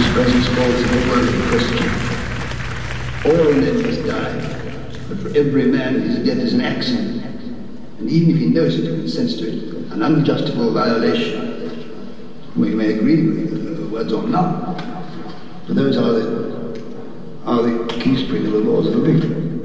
presence calls no word in question. All men must die, but for every man his death is an accident, and even if he knows it and consents to it, an unjustifiable violation. We may agree with the words or not, but those are the key spring of the laws of the victim.